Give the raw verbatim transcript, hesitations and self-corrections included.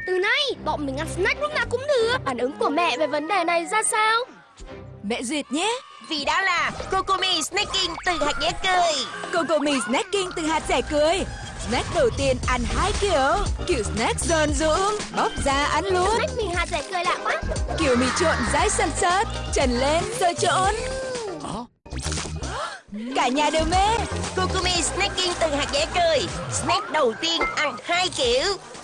Từ nay, bọn mình ăn snack lúc nào cũng được. Phản ứng của mẹ về vấn đề này ra sao? Mẹ duyệt nhé. Vì đó là Cocomi Snacking từ hạt dẻ cười. Cocomi Snacking từ hạt dẻ cười. Snack đầu tiên ăn hai kiểu. Kiểu snack giòn dưỡng, bóc ra ăn luôn. Snack mì hạt dẻ cười lạ quá. Kiểu mì trộn rãi sần sớt, trần lên rồi trộn. Cả nhà đều mê. Cocomi Snacking từ hạt dẻ cười. Snack đầu tiên ăn hai kiểu.